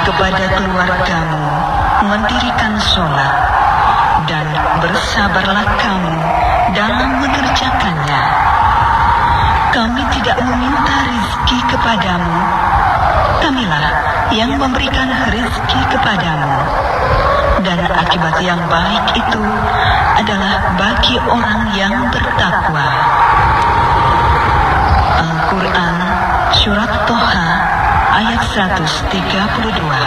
kepada keluargamu mendirikan sholat, dan bersabarlah kamu dalam mengerjakannya. Kami tidak meminta rizki kepadamu, Kamilah yang memberikan rizki kepadamu, dan akibat yang baik itu adalah bagi orang yang bertakwa. Al-Quran Surat Toha ayat 132.